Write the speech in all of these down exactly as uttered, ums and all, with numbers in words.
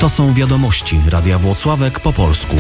To są wiadomości Radia Włocławek po polsku.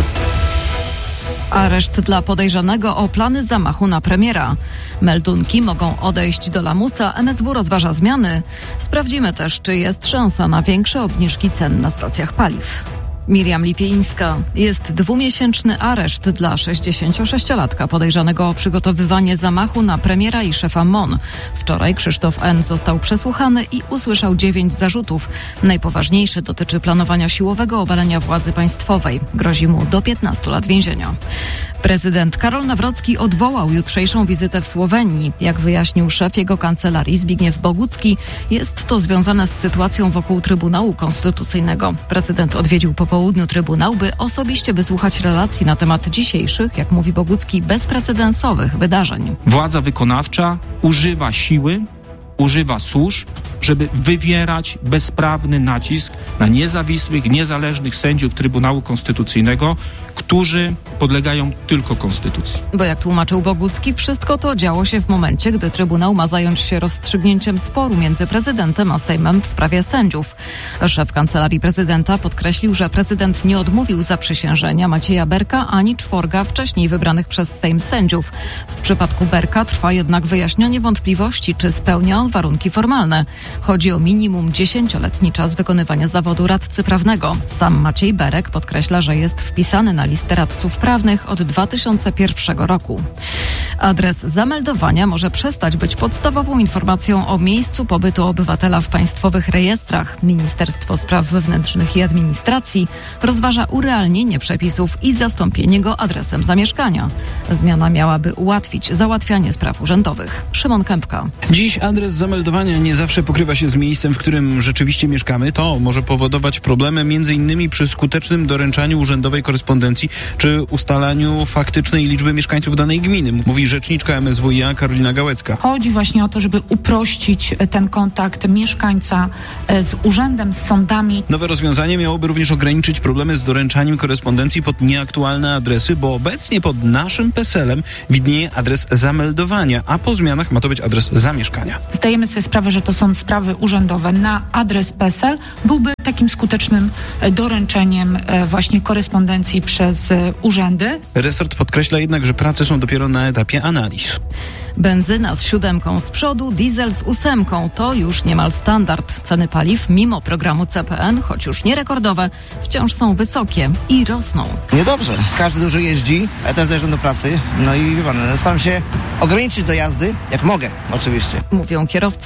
Areszt dla podejrzanego o plany zamachu na premiera. Meldunki mogą odejść do lamusa, M S W rozważa zmiany. Sprawdzimy też, czy jest szansa na większe obniżki cen na stacjach paliw. Miriam Lipieńska. Jest dwumiesięczny areszt dla sześćdziesięciosześciolatka podejrzanego o przygotowywanie zamachu na premiera i szefa M O N. Wczoraj Krzysztof N. został przesłuchany i usłyszał dziewięć zarzutów. Najpoważniejszy dotyczy planowania siłowego obalenia władzy państwowej. Grozi mu do piętnastu lat więzienia. Prezydent Karol Nawrocki odwołał jutrzejszą wizytę w Słowenii. Jak wyjaśnił szef jego kancelarii Zbigniew Bogucki, jest to związane z sytuacją wokół Trybunału Konstytucyjnego. Prezydent odwiedził po południu Trybunał, by osobiście wysłuchać relacji na temat dzisiejszych, jak mówi Bogucki, bezprecedensowych wydarzeń. Władza wykonawcza używa siły, używa służb, żeby wywierać bezprawny nacisk na niezawisłych, niezależnych sędziów Trybunału Konstytucyjnego, którzy podlegają tylko konstytucji. Bo jak tłumaczył Bogucki, wszystko to działo się w momencie, gdy Trybunał ma zająć się rozstrzygnięciem sporu między prezydentem a Sejmem w sprawie sędziów. Szef Kancelarii Prezydenta podkreślił, że prezydent nie odmówił zaprzysiężenia Macieja Berka ani czworga wcześniej wybranych przez Sejm sędziów. W przypadku Berka trwa jednak wyjaśnianie wątpliwości, czy spełnia on warunki formalne. Chodzi o minimum dziesięcioletni czas wykonywania zawodu radcy prawnego. Sam Maciej Berek podkreśla, że jest wpisany na listę radców prawnych od dwa tysiące pierwszego roku. Adres zameldowania może przestać być podstawową informacją o miejscu pobytu obywatela w państwowych rejestrach. Ministerstwo Spraw Wewnętrznych i Administracji rozważa urealnienie przepisów i zastąpienie go adresem zamieszkania. Zmiana miałaby ułatwić załatwianie spraw urzędowych. Szymon Kępka. Dziś adres zameldowania nie zawsze pokrywa się z miejscem, w którym rzeczywiście mieszkamy. To może powodować problemy między innymi przy skutecznym doręczaniu urzędowej korespondencji czy ustalaniu faktycznej liczby mieszkańców danej gminy, mówi rzeczniczka M S W i A Karolina Gałecka. Chodzi właśnie o to, żeby uprościć ten kontakt mieszkańca z urzędem, z sądami. Nowe rozwiązanie miałoby również ograniczyć problemy z doręczaniem korespondencji pod nieaktualne adresy, bo obecnie pod naszym peselem widnieje adres zameldowania, a po zmianach ma to być adres zamieszkania. Zdajemy sobie sprawę, że to są sprawy urzędowe. Na adres PESEL byłby takim skutecznym doręczeniem właśnie korespondencji przez urzędy. Resort podkreśla jednak, że prace są dopiero na etapie analiz. Benzyna z siódemką z przodu, diesel z ósemką to już niemal standard. Ceny paliw mimo programu C P N, choć już nie rekordowe, wciąż są wysokie i rosną. Niedobrze. Każdy dużo jeździ, ja też dojeżdżam do pracy. No i wie pan, staram się ograniczyć do jazdy, jak mogę oczywiście. Mówią kierowcy